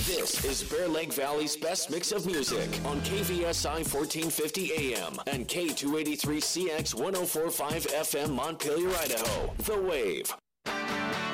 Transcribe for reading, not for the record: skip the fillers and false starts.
This is Bear Lake Valley's best mix of music on KVSI 1450 AM and K283CX 1045 FM Montpelier, Idaho. The Wave.